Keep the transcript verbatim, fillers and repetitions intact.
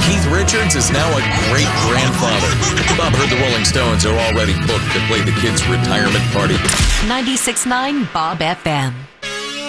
Keith Richards is now a great-grandfather. Bob heard the Rolling Stones are already booked to play the kids' retirement party. ninety-six point nine Bob F M.